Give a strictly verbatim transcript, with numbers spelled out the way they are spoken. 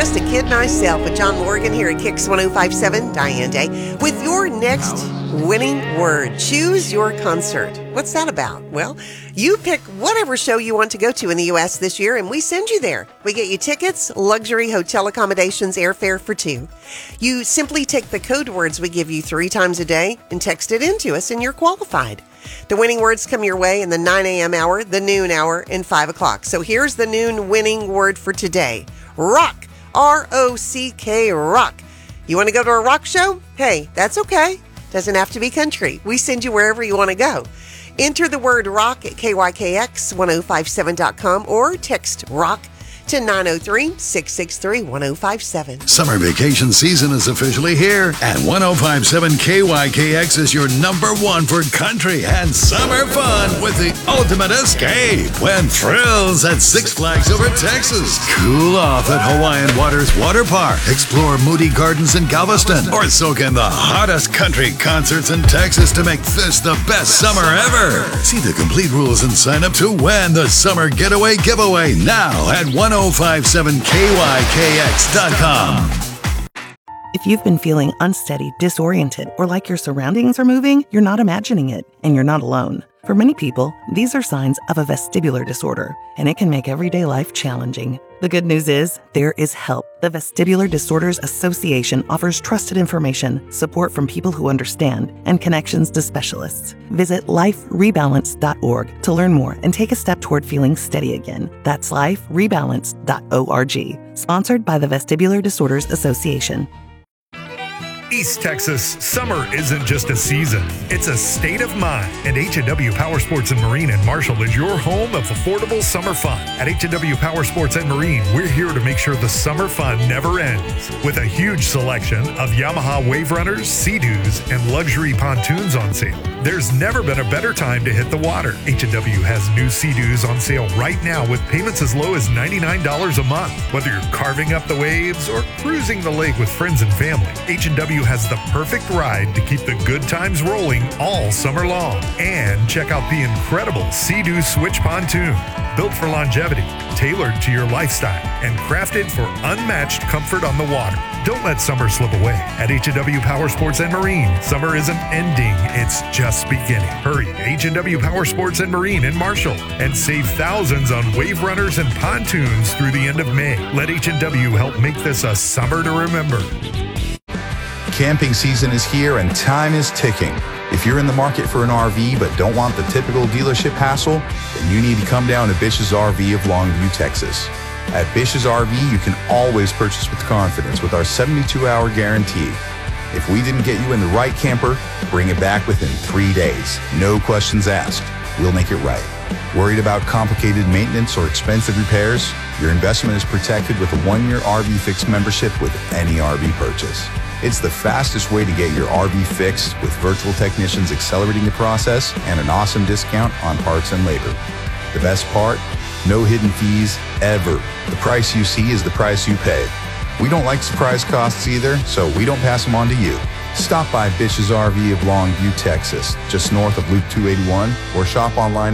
just a kid myself with John Morgan here at Kicks one oh five seven, Diane Day, with your next winning word. Choose your concert. What's that about? Well, you pick whatever show you want to go to in the U S this year, and we send you there. We get you tickets, luxury hotel accommodations, airfare for two. You simply take the code words we give you three times a day and text it in to us, and you're qualified. The winning words come your way in the nine a.m. hour, the noon hour, and five o'clock. So here's the noon winning word for today. Rock. R O C K, rock. You want to go to a rock show? Hey, that's okay. Doesn't have to be country. We send you wherever you want to go. Enter the word rock at K Y K X ten fifty-seven dot com or text rock to nine oh three, six six three, one oh five seven. Summer vacation season is officially here, and ten fifty-seven K Y K X is your number one for country and summer fun with the ultimate escape. When thrills at Six Flags Over Texas, cool off at Hawaiian Waters Water Park, explore Moody Gardens in Galveston, or soak in the hottest country concerts in Texas to make this the best summer ever. See the complete rules and sign up to win the Summer Getaway Giveaway now at ten fifty-seven K Y K X dot com. If you've been feeling unsteady, disoriented, or like your surroundings are moving, you're not imagining it, and you're not alone. For many people, these are signs of a vestibular disorder, and it can make everyday life challenging. The good news is, there is help. The Vestibular Disorders Association offers trusted information, support from people who understand, and connections to specialists. Visit life rebalance dot org to learn more and take a step toward feeling steady again. That's life rebalance dot org. Sponsored by the Vestibular Disorders Association. East Texas, summer isn't just a season, it's a state of mind. And H and W Power Sports and Marine in Marshall is your home of affordable summer fun. At H and W Power Sports and Marine, we're here to make sure the summer fun never ends. With a huge selection of Yamaha Wave Runners, Sea-Doos, and luxury pontoons on sale, there's never been a better time to hit the water. H and W has new Sea-Doos on sale right now with payments as low as ninety-nine dollars a month. Whether you're carving up the waves or cruising the lake with friends and family, H and W has the perfect ride to keep the good times rolling all summer long. And check out the incredible Sea-Doo Switch Pontoon. Built for longevity, tailored to your lifestyle, and crafted for unmatched comfort on the water. Don't let summer slip away. At H and W Power Sports and Marine, summer isn't ending, it's just beginning. Hurry to H and W Power Sports and Marine in Marshall and save thousands on wave runners and pontoons through the end of May. Let H and W help make this a summer to remember. Camping season is here and time is ticking. If you're in the market for an R V but don't want the typical dealership hassle, then you need to come down to Bish's R V of Longview, Texas. At Bish's R V, you can always purchase with confidence with our seventy-two hour guarantee. If we didn't get you in the right camper, bring it back within three days. No questions asked. We'll make it right. Worried about complicated maintenance or expensive repairs? Your investment is protected with a one-year R V Fix membership with any R V purchase. It's the fastest way to get your R V fixed, with virtual technicians accelerating the process and an awesome discount on parts and labor. The best part? No hidden fees, ever. The price you see is the price you pay. We don't like surprise costs either, so we don't pass them on to you. Stop by Bish's R V of Longview, Texas, just north of Loop two eighty-one, or shop online